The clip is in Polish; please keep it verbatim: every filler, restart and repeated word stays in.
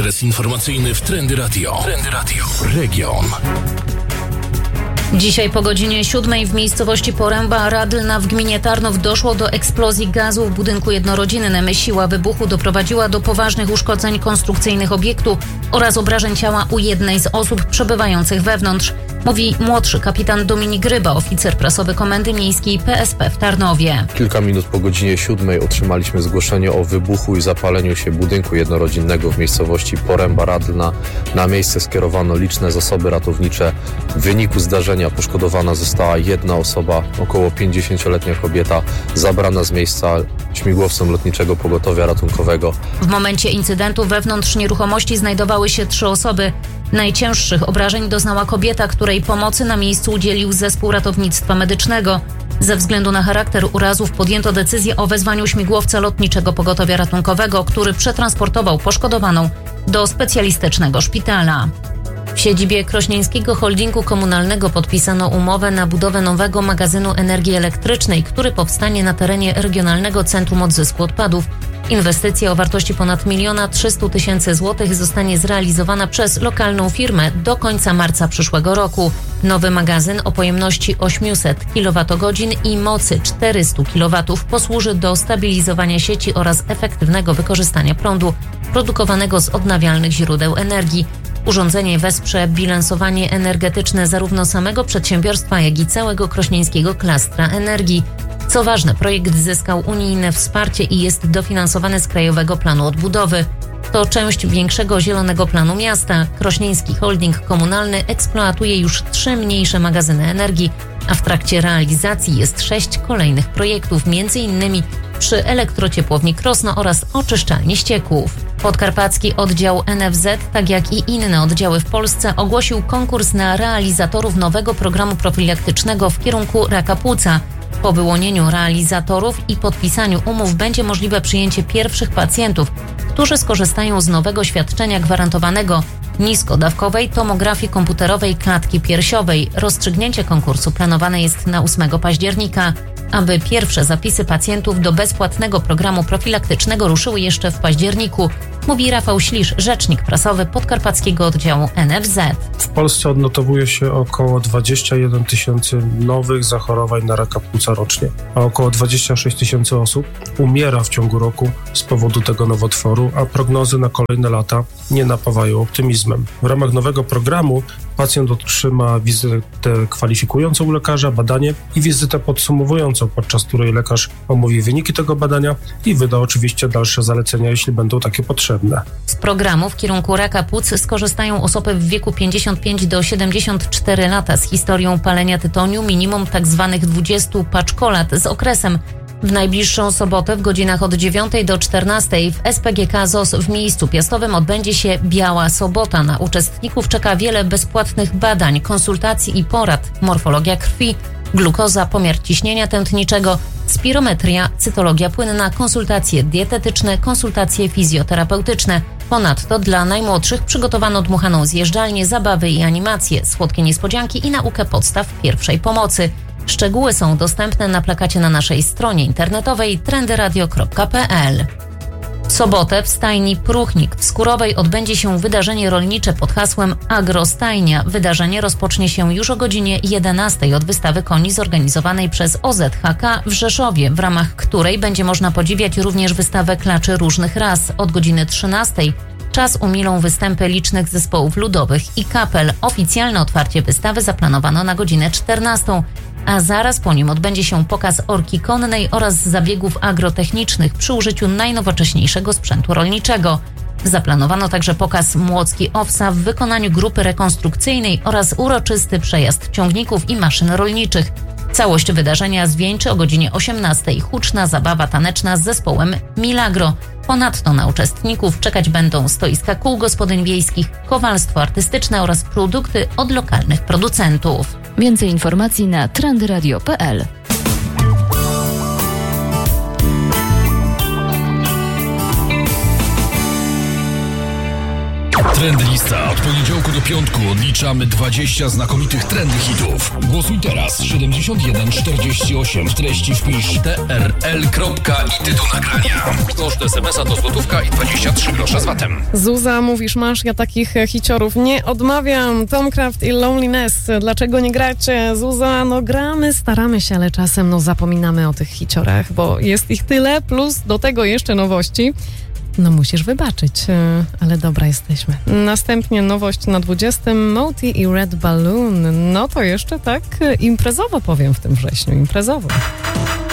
adres informacyjny w Trendy Radio. Trendy Radio. Region. Dzisiaj po godzinie siódmej w miejscowości Poręba Radlna w gminie Tarnów doszło do eksplozji gazu w budynku jednorodzinnym. Siła wybuchu doprowadziła do poważnych uszkodzeń konstrukcyjnych obiektu oraz obrażeń ciała u jednej z osób przebywających wewnątrz, mówi młodszy kapitan Dominik Ryba, oficer prasowy Komendy Miejskiej P S P w Tarnowie. Kilka minut po godzinie siódmej otrzymaliśmy zgłoszenie o wybuchu i zapaleniu się budynku jednorodzinnego w miejscowości Poręba Radlna. Na miejsce skierowano liczne zasoby ratownicze. W wyniku zdarzenia poszkodowana została jedna osoba, około pięćdziesięcioletnia kobieta, zabrana z miejsca śmigłowcem Lotniczego Pogotowia Ratunkowego. W momencie incydentu wewnątrz nieruchomości znajdowały się trzy osoby. Najcięższych obrażeń doznała kobieta, której pomocy na miejscu udzielił zespół ratownictwa medycznego. Ze względu na charakter urazów podjęto decyzję o wezwaniu śmigłowca Lotniczego Pogotowia Ratunkowego, który przetransportował poszkodowaną do specjalistycznego szpitala. W siedzibie Krośnieńskiego Holdingu Komunalnego podpisano umowę na budowę nowego magazynu energii elektrycznej, który powstanie na terenie Regionalnego Centrum Odzysku Odpadów. Inwestycja o wartości ponad miliona trzysta tysięcy złotych zostanie zrealizowana przez lokalną firmę do końca marca przyszłego roku. Nowy magazyn o pojemności osiemset kilowatogodzin i mocy czterysta kilowatów posłuży do stabilizowania sieci oraz efektywnego wykorzystania prądu produkowanego z odnawialnych źródeł energii. Urządzenie wesprze bilansowanie energetyczne zarówno samego przedsiębiorstwa, jak i całego krośnieńskiego klastra energii. Co ważne, projekt zyskał unijne wsparcie i jest dofinansowany z Krajowego Planu Odbudowy. To część większego Zielonego Planu Miasta. Krośnieński Holding Komunalny eksploatuje już trzy mniejsze magazyny energii, a w trakcie realizacji jest sześć kolejnych projektów, między innymi przy elektrociepłowni Krosno oraz oczyszczalni ścieków. Podkarpacki oddział N F Z, tak jak i inne oddziały w Polsce, ogłosił konkurs na realizatorów nowego programu profilaktycznego w kierunku raka płuca. Po wyłonieniu realizatorów i podpisaniu umów będzie możliwe przyjęcie pierwszych pacjentów, którzy skorzystają z nowego świadczenia gwarantowanego niskodawkowej tomografii komputerowej klatki piersiowej. Rozstrzygnięcie konkursu planowane jest na ósmego października. Aby pierwsze zapisy pacjentów do bezpłatnego programu profilaktycznego ruszyły jeszcze w październiku, mówi Rafał Ślisz, rzecznik prasowy podkarpackiego oddziału N F Z. W Polsce odnotowuje się około dwadzieścia jeden tysięcy nowych zachorowań na raka płuca rocznie, a około dwadzieścia sześć tysięcy osób umiera w ciągu roku z powodu tego nowotworu, a prognozy na kolejne lata nie napawają optymizmem. W ramach nowego programu pacjent otrzyma wizytę kwalifikującą u lekarza, badanie i wizytę podsumowującą, podczas której lekarz omówi wyniki tego badania i wyda oczywiście dalsze zalecenia, jeśli będą takie potrzebne. Z programu w kierunku raka płuc skorzystają osoby w wieku pięćdziesiąt pięć do siedemdziesiąt cztery lata z historią palenia tytoniu, minimum tzw. dwudziestu paczkolat z okresem. W najbliższą sobotę w godzinach od dziewiątej do czternastej w S P G K Z O S w Miejscu Piastowym odbędzie się Biała Sobota. Na uczestników czeka wiele bezpłatnych badań, konsultacji i porad: morfologia krwi, glukoza, pomiar ciśnienia tętniczego, spirometria, cytologia płynna, konsultacje dietetyczne, konsultacje fizjoterapeutyczne. Ponadto dla najmłodszych przygotowano dmuchaną zjeżdżalnię, zabawy i animacje, słodkie niespodzianki i naukę podstaw pierwszej pomocy. Szczegóły są dostępne na plakacie na naszej stronie internetowej trendy radio kropka p l. W sobotę w stajni Pruchnik w Skurowej odbędzie się wydarzenie rolnicze pod hasłem Agrostajnia. Wydarzenie rozpocznie się już o godzinie jedenastej od wystawy koni zorganizowanej przez O Z H K w Rzeszowie, w ramach której będzie można podziwiać również wystawę klaczy różnych ras. Od godziny trzynastej czas umilą występy licznych zespołów ludowych i kapel. Oficjalne otwarcie wystawy zaplanowano na godzinę czternastą. A zaraz po nim odbędzie się pokaz orki konnej oraz zabiegów agrotechnicznych przy użyciu najnowocześniejszego sprzętu rolniczego. Zaplanowano także pokaz Młocki Owsa w wykonaniu grupy rekonstrukcyjnej oraz uroczysty przejazd ciągników i maszyn rolniczych. Całość wydarzenia zwieńczy o godzinie osiemnastej huczna zabawa taneczna z zespołem Milagro. Ponadto na uczestników czekać będą stoiska kół gospodyń wiejskich, kowalstwo artystyczne oraz produkty od lokalnych producentów. Więcej informacji na trendy radio kropka p l. Trendlista. Od poniedziałku do piątku odliczamy dwadzieścia znakomitych trendy hitów. Głosuj teraz. siedemdziesiąt jeden czterdzieści osiem. W treści wpisz T R L. i tytuł nagrania. Koszt es em es a to złotówka i dwadzieścia trzy grosze z vatem. Zuza, mówisz, masz, ja takich hiciorów nie odmawiam. Tomcraft i Loneliness. Dlaczego nie gracie? Zuza, no gramy, staramy się, ale czasem no zapominamy o tych hiciorach, bo jest ich tyle, plus do tego jeszcze nowości. No musisz wybaczyć, ale dobra jesteśmy. Następnie nowość na dwudziestym. Moti i Red Balloon. No to jeszcze tak imprezowo powiem w tym wrześniu, imprezowo.